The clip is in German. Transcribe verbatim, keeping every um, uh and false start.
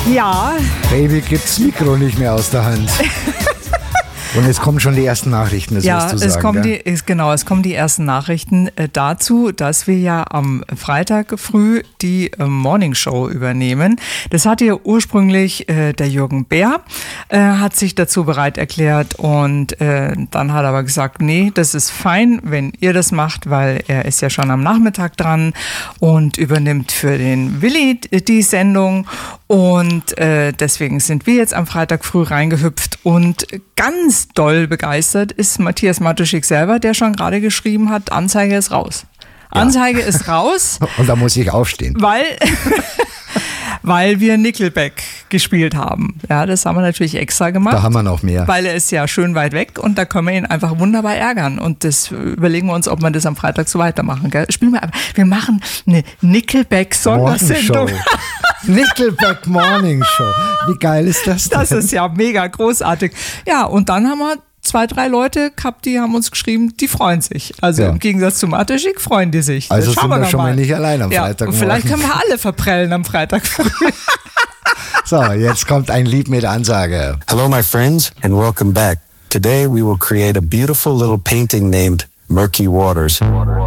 Ja. Baby gibt's Mikro nicht mehr aus der Hand. Und es kommen schon die ersten Nachrichten, das ja, wirst du sagen. Es kommen gell? die, es, genau, es kommen die ersten Nachrichten äh, dazu, dass wir ja am Freitag früh die äh, Morning Show übernehmen. Das hatte ja ursprünglich äh, der Jürgen Bär, äh, hat sich dazu bereit erklärt und äh, dann hat er aber gesagt, nee, das ist fein, wenn ihr das macht, weil er ist ja schon am Nachmittag dran und übernimmt für den Willi die Sendung und äh, deswegen sind wir jetzt am Freitag früh reingehüpft und ganz doll begeistert ist Matthias Matuschik selber, der schon gerade geschrieben hat, Anzeige ist raus. Ja. Anzeige ist raus. Und da muss ich aufstehen. Weil, weil wir Nickelback gespielt haben. Ja, das haben wir natürlich extra gemacht. Da haben wir noch mehr. Weil er ist ja schön weit weg und da können wir ihn einfach wunderbar ärgern. Und das überlegen wir uns, ob wir das am Freitag so weitermachen. Gell? Spielen wir, wir machen eine Nickelback-Sondersendung. Nickelback Morning Show. Wie geil ist das denn? Das ist ja mega großartig. Ja, und dann haben wir zwei, drei Leute gehabt, die haben uns geschrieben, die freuen sich. Also ja. Im Gegensatz zu Matuschik freuen die sich. Also Schauen sind wir, wir schon mal nicht allein am ja, Freitag. Und vielleicht können wir alle verprellen am Freitag früh. So, jetzt kommt ein Lied mit Ansage. Hello my friends and welcome back. Today we will create a beautiful little painting named Murky Waters.